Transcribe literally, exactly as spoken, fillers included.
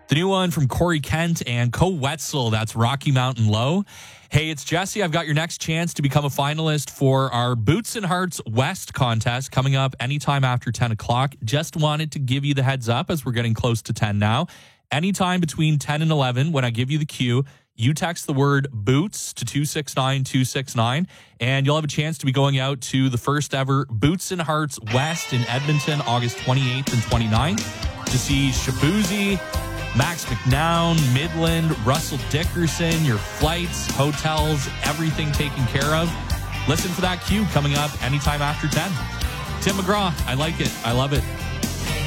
The new one from Corey Kent and Co Wetzel, that's Rocky Mountain Low. Hey, it's Jesse. I've got your next chance to become a finalist for our Boots and Hearts West contest coming up anytime after ten o'clock. Just wanted to give you the heads up as we're getting close to ten now. Anytime between ten and eleven, when I give you the cue, you text the word boots to two six nine two six nine, and you'll have a chance to be going out to the first ever Boots and Hearts West in Edmonton, August twenty-eighth and twenty-ninth, to see Shabuzi, Max McNown, Midland, Russell Dickerson, your flights, hotels, everything taken care of. Listen for that cue coming up anytime after ten. Tim McGraw, I like it. I love it.